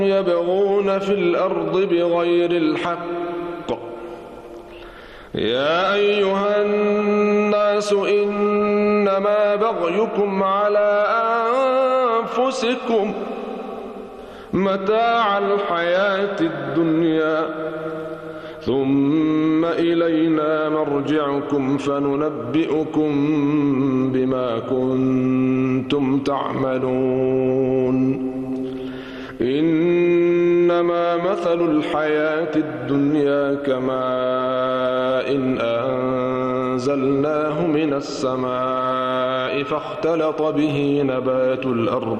يبغون في الأرض بغير الحق. يا أيها الناس إنما بغيكم على أنفسكم متاع الحياة الدنيا ثم إلينا مرجعكم فننبئكم بما كنتم تعملون. إنما مثل الحياة الدنيا كماء أنزلناه من السماء فاختلط به نبات الأرض